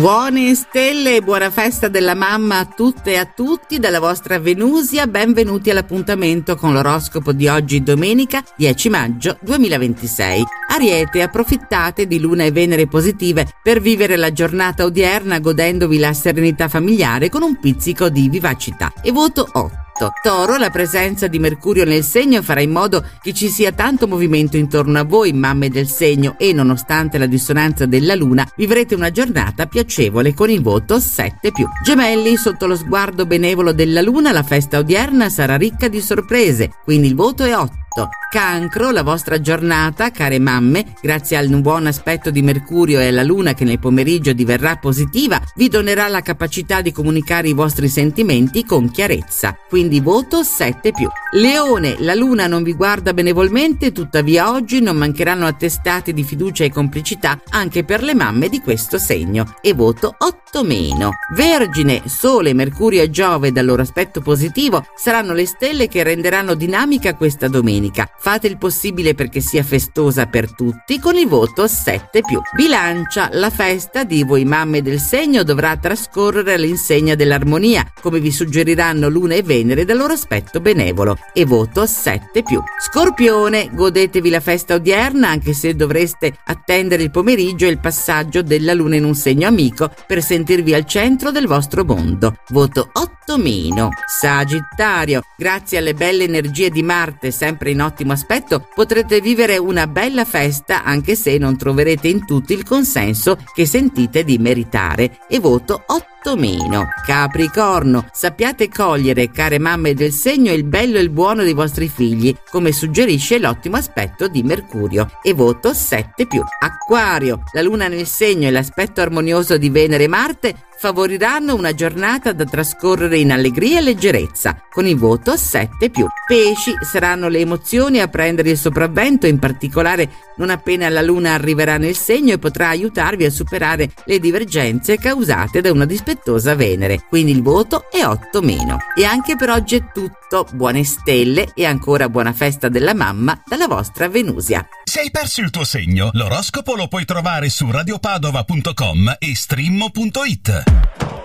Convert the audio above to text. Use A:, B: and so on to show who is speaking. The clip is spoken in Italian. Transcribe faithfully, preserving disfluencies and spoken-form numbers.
A: Buone stelle e buona festa della mamma a tutte e a tutti dalla vostra Venusia. Benvenuti all'appuntamento con l'oroscopo di oggi, domenica dieci maggio duemilaventisei. Ariete, approfittate di Luna e Venere positive per vivere la giornata odierna godendovi la serenità familiare con un pizzico di vivacità. E voto otto. Toro, la presenza di Mercurio nel segno farà in modo che ci sia tanto movimento intorno a voi, mamme del segno, e nonostante la dissonanza della Luna vivrete una giornata piacevole con il voto sette più. Gemelli, sotto lo sguardo benevolo della Luna la festa odierna sarà ricca di sorprese, quindi il voto è otto. Cancro, la vostra giornata, care mamme, grazie al buon aspetto di Mercurio e alla Luna che nel pomeriggio diverrà positiva, vi donerà la capacità di comunicare i vostri sentimenti con chiarezza, quindi voto sette più. Leone, la Luna non vi guarda benevolmente, tuttavia oggi non mancheranno attestati di fiducia e complicità anche per le mamme di questo segno, e voto otto meno. Vergine, Sole, Mercurio e Giove dal loro aspetto positivo saranno le stelle che renderanno dinamica questa domenica. Fate il possibile perché sia festosa per tutti con il voto sette più. Bilancia, la festa di voi mamme del segno dovrà trascorrere all'insegna dell'armonia, come vi suggeriranno Luna e Venere dal loro aspetto benevolo, e voto sette più. Scorpione, godetevi la festa odierna anche se dovreste attendere il pomeriggio e il passaggio della Luna in un segno amico per sentirvi al centro del vostro mondo, voto otto meno. Sagittario, grazie alle belle energie di Marte sempre in ottimo aspetto potrete vivere una bella festa anche se non troverete in tutti il consenso che sentite di meritare, e voto otto meno. Capricorno, sappiate cogliere, care mamme del segno, il bello e il buono dei vostri figli, come suggerisce l'ottimo aspetto di Mercurio, e voto sette più. Acquario, la Luna nel segno e l'aspetto armonioso di Venere e Marte favoriranno una giornata da trascorrere in allegria e leggerezza, con il voto sette più. Pesci, saranno le emozioni a prendere il sopravvento, in particolare non appena la Luna arriverà nel segno, e potrà aiutarvi a superare le divergenze causate da una dispettosa Venere, quindi il voto è otto meno. E anche per oggi è tutto, buone stelle e ancora buona festa della mamma dalla vostra Venusia.
B: Se hai perso il tuo segno, l'oroscopo lo puoi trovare su radiopadova punto com e streammo punto it.